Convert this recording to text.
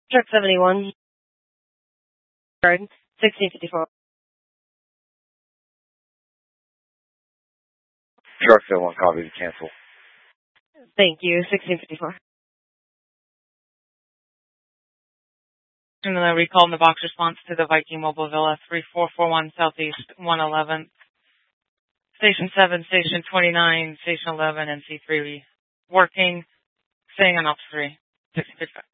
Truck 71, guard, 1654. Truck 71, copy to cancel. Thank you, 1654. And then I recall in the box response to the Viking Mobile Villa 3441 Southeast 111. Station 7, Station 29, Station 11, and C3 working, staying on Ops 3, 655.